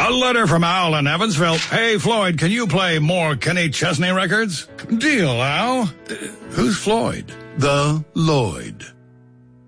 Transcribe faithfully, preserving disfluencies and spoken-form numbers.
A letter from Al in Evansville. Hey, Floyd, can you play more Kenny Chesney records? Deal, Al. Uh, who's Floyd? The Lloyd.